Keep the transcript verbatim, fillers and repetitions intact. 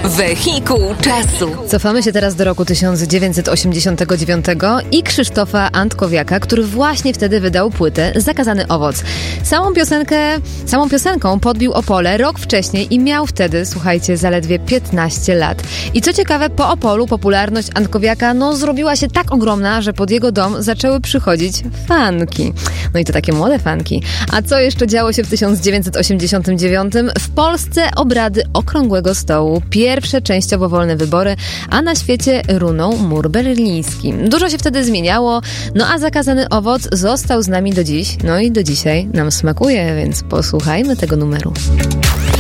Wehikuł czasu. Cofamy się teraz do roku tysiąc dziewięćset osiemdziesiątego dziewiątego i Krzysztofa Antkowiaka, który właśnie wtedy wydał płytę Zakazany owoc. Samą piosenkę, samą piosenką podbił Opole rok wcześniej i miał wtedy, słuchajcie, zaledwie piętnaście lat. I co ciekawe, po Opolu popularność Antkowiaka no zrobiła się tak ogromna, że pod jego dom zaczęły przychodzić fanki. No i to takie młode fanki. A co jeszcze działo się w tysiąc dziewięćset osiemdziesiątym dziewiątym? W Polsce obrady Okrągłego Stołu. Pierwsze częściowo wolne wybory, a na świecie runął mur berliński. Dużo się wtedy zmieniało, no a Zakazany owoc został z nami do dziś, no i do dzisiaj nam smakuje, więc posłuchajmy tego numeru.